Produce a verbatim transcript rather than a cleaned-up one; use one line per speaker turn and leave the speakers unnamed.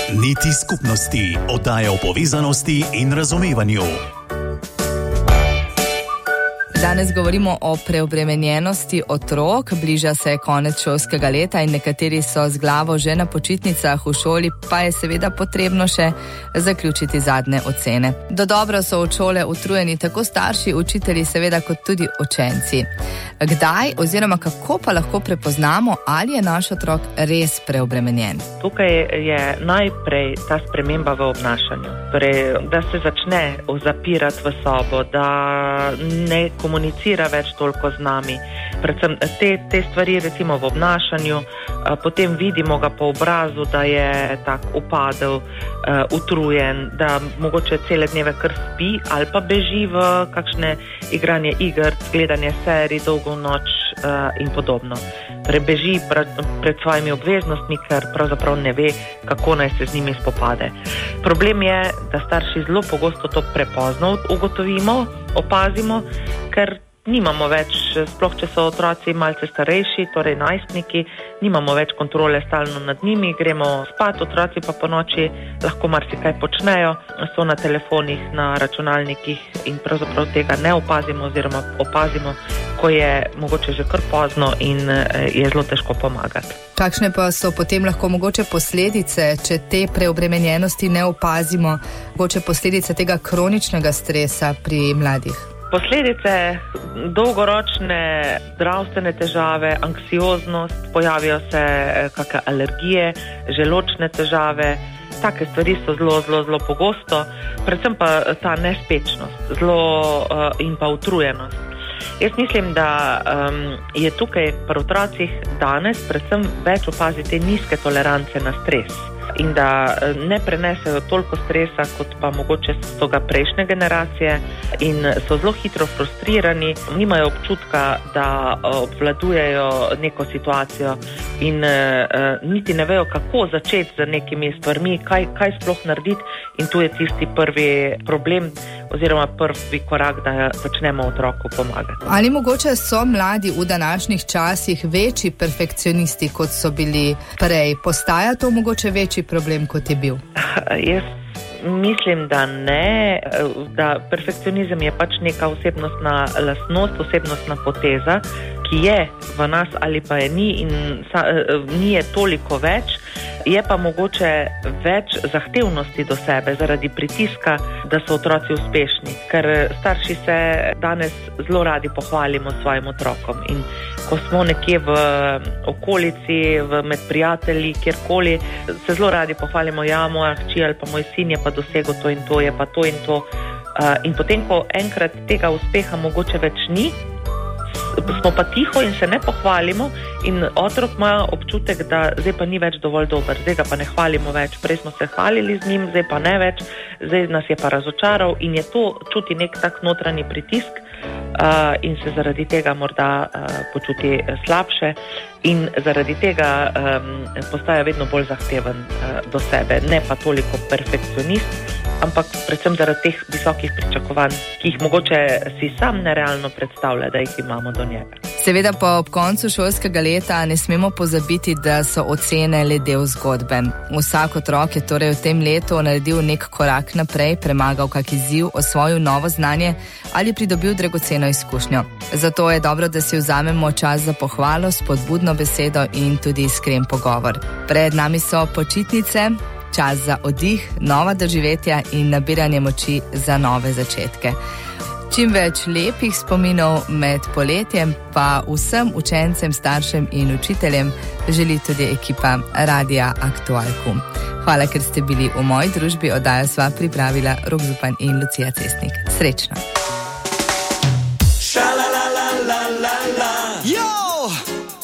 Niti skupnosti, oddaja o povezanosti in razumevanju.
Danes govorimo o preobremenjenosti otrok, bliža se konec šolskega leta in nekateri so z glavo že na počitnicah, v šoli pa je seveda potrebno še zaključiti zadnje ocene. Dodobra so od šole utrujeni tako starši, učitelji seveda kot tudi učenci. Kdaj oziroma kako pa lahko prepoznamo, ali je naš otrok res preobremenjen?
Tukaj je najprej ta sprememba v obnašanju. Torej, da se začne zapirati v sobo, da ne komunicira več toliko z nami. Predvsem te, te stvari recimo v obnašanju, potem vidimo ga po obrazu, da je tak upadel, utrujen, da mogoče cele dneve kar spi ali pa beži v kakšne igranje iger, gledanje serij, dolgo noč in podobno. Torej beži pred, pred svojimi obveznostmi, ker pravzaprav ne ve, kako naj se z njimi spopade. Problem je, da starši zelo pogosto to prepozno ugotovimo, opazimo, ker nimamo več, sploh če so otroci malce starejši, torej najstniki, nimamo več kontrole stalno nad njimi, gremo spat, otroci pa po noči lahko marsikaj počnejo, so na telefonih, na računalnikih in pravzaprav tega ne opazimo oziroma opazimo, ko je mogoče že kar pozno in je zelo težko pomagati.
Kakšne pa so potem lahko mogoče posledice, če te preobremenjenosti ne opazimo, mogoče posledice tega kroničnega stresa pri mladih?
Posledice, dolgoročne zdravstvene težave, anksioznost, pojavijo se kakšne alergije, želočne težave, take stvari so zelo, zelo, zelo pogosto, predvsem pa ta nespečnost zelo, uh, in pa utrujenost. Jaz mislim, da um, je tukaj pri otrocih danes predvsem več opaziti nizke tolerance na stres in da ne prenesejo toliko stresa, kot pa mogoče so ga prejšnje generacije in so zelo hitro frustrirani, nimajo občutka, da obvladujejo neko situacijo in uh, niti ne vejo, kako začeti z nekimi stvarmi, kaj, kaj sploh narediti in tu je tisti prvi problem oziroma prvi korak, da začnemo otroku pomagati.
Ali mogoče so mladi v današnjih časih večji perfekcionisti, kot so bili prej? Postaja to mogoče večji problem, kot je bil?
Jaz mislim, da ne, da perfekcionizem je pač neka osebnostna lastnost, osebnostna poteza, ki je v nas ali pa je ni in sa, ni je toliko več, je pa mogoče več zahtevnosti do sebe zaradi pritiska, da so otroci uspešni, ker starši se danes zelo radi pohvalimo svojim otrokom in ko smo nekje v okolici, v med prijatelji, kjerkoli, se zelo radi pohvalimo, ja, moja hči ali pa moj sin je pa dosegel to in to, je pa to in to. In potem, ko enkrat tega uspeha mogoče več ni, smo pa tiho in se ne pohvalimo in otrok ima občutek, da zdaj pa ni več dovolj dober, zdaj ga pa ne hvalimo več, prej smo se hvalili z njim, zdaj pa ne več, zdaj nas je pa razočaral in je to čuti nek tak notranji pritisk uh, in se zaradi tega morda uh, počuti slabše in zaradi tega um, postaja vedno bolj zahteven uh, do sebe, ne pa toliko perfekcionist, ampak predvsem zaradi teh visokih pričakovanj, ki jih mogoče si sam nerealno predstavlja, da jih imamo do njega.
Seveda pa ob koncu šolskega leta ne smemo pozabiti, da so ocene le del zgodbe. Vsak otrok je torej v tem letu naredil nek korak naprej, premagal kak izziv, osvojil novo znanje ali pridobil dragoceno izkušnjo. Zato je dobro, da si vzamemo čas za pohvalo, spodbudno besedo in tudi iskren pogovor. Pred nami so počitnice, čas za oddih, nova doživetja in nabiranje moči za nove začetke. Čim več lepih spominov med poletjem pa vsem učencem, staršem in učiteljem želi tudi ekipa Radia Aktualku. Hvala, ker ste bili v moji družbi, oddajo sva pripravila Rok Zupan in Lucija Cestnik. Srečno!